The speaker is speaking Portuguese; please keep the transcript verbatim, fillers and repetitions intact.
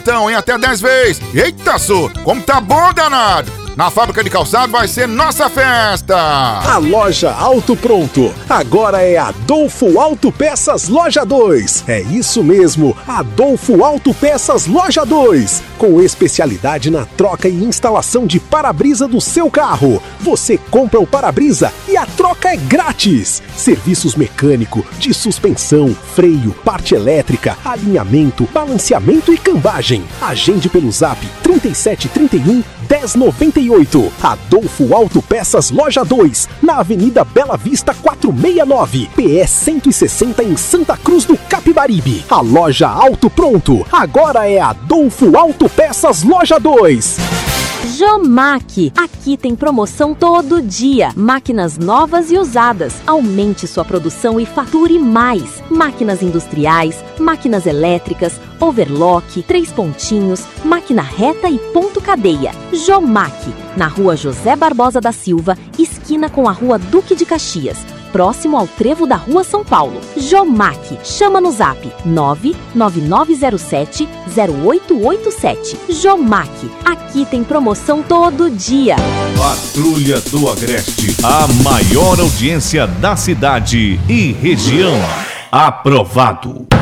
Então, em até dez vezes. Eita, só, como tá bom, danado! Na fábrica de calçado vai ser nossa festa! A loja Auto Pronto agora é Adolfo Autopeças Loja dois. É isso mesmo, Adolfo Autopeças Loja dois. Com especialidade na troca e instalação de para-brisa do seu carro. Você compra o para-brisa e a troca é grátis. Serviços mecânico, de suspensão, freio, parte elétrica, alinhamento, balanceamento e cambagem. Agende pelo zap trinta e sete, trinta e um, dez, noventa e oito. Adolfo Autopeças Loja dois, na Avenida Bela Vista quatrocentos e sessenta e nove, P E cento e sessenta em Santa Cruz do Capibaribe. A loja Auto Pronto agora é Adolfo Autopeças Loja dois. Jomac, aqui tem promoção todo dia. Máquinas novas e usadas. Aumente sua produção e fature mais. Máquinas industriais, máquinas elétricas, overlock, três pontinhos, máquina reta e ponto cadeia. Jomac, na Rua José Barbosa da Silva, esquina com a Rua Duque de Caxias, próximo ao trevo da Rua São Paulo. Jomac, chama no zap nove nove nove zero sete zero oito oito sete. Jomac, aqui tem promoção todo dia. Patrulha do Agreste, a maior audiência da cidade e região. Aprovado.